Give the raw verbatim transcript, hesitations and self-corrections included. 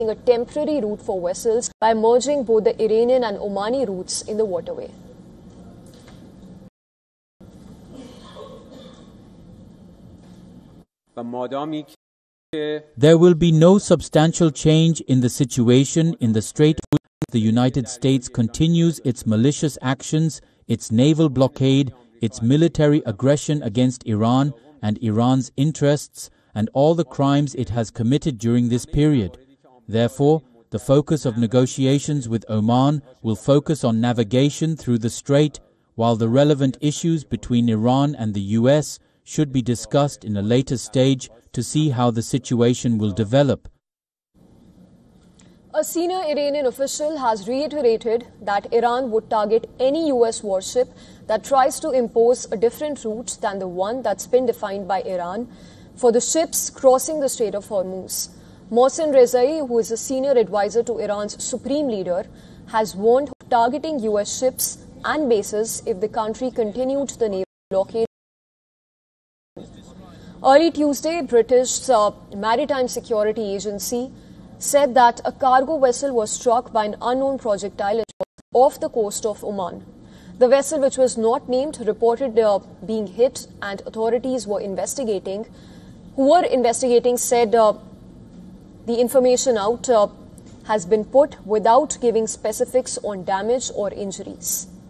a temporary route for vessels by merging both the Iranian and Omani routes in the waterway. There will be no substantial change in the situation in the Strait. The United States continues its malicious actions, its naval blockade, its military aggression against Iran and Iran's interests, and all the crimes it has committed during this period. Therefore, the focus of negotiations with Oman will focus on navigation through the strait, while the relevant issues between Iran and the U S should be discussed in a later stage to see how the situation will develop. A senior Iranian official has reiterated that Iran would target any U S warship that tries to impose a different route than the one that's been defined by Iran for the ships crossing the Strait of Hormuz. Mohsen Rezai, who is a senior advisor to Iran's supreme leader, has warned of targeting U S ships and bases if the country continued the naval blockade. Early Tuesday, British uh, Maritime Security Agency said that a cargo vessel was struck by an unknown projectile off the coast of Oman. The vessel, which was not named, reported uh, being hit, and authorities were investigating. Who were investigating said uh, the information out uh, has been put without giving specifics on damage or injuries.